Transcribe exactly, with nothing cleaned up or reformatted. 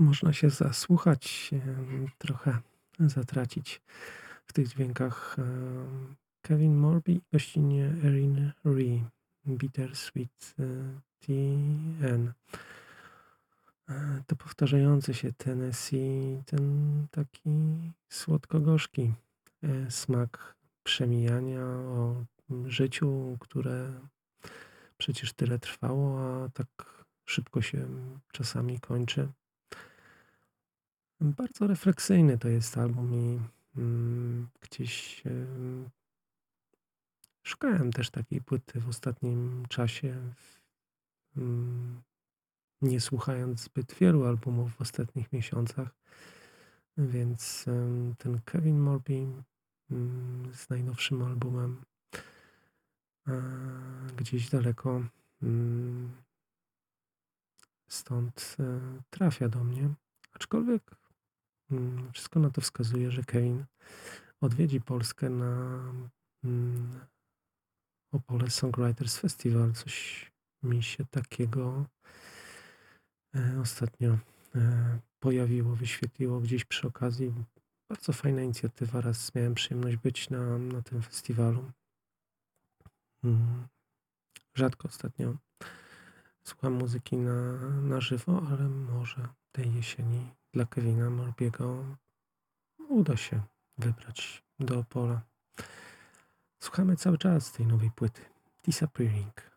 Można się zasłuchać, em, trochę zatracić w tych dźwiękach. Em, Kevin Morby, gościnnie Erin Ree, Bittersweet e, T N. E, To powtarzający się Tennessee, ten taki słodko-gorzki e, smak przemijania o życiu, które przecież tyle trwało, a tak szybko się czasami kończy. Bardzo refleksyjny to jest album i mm, gdzieś em, szukałem też takiej płyty w ostatnim czasie, mm, nie słuchając zbyt wielu albumów w ostatnich miesiącach, więc em, ten Kevin Morby mm, z najnowszym albumem e, gdzieś daleko mm, stąd e, trafia do mnie. Aczkolwiek mm, wszystko na to wskazuje, że Kevin odwiedzi Polskę na mm, Opole Songwriters Festival. Coś mi się takiego e, ostatnio e, pojawiło, wyświetliło gdzieś przy okazji. Bardzo fajna inicjatywa. Raz miałem przyjemność być na, na tym festiwalu. Mm, Rzadko ostatnio słucham muzyki na, na żywo, ale może tej jesieni dla Kevina Morbiego uda się wybrać do Opola. Słuchamy cały czas tej nowej płyty. Disappearing.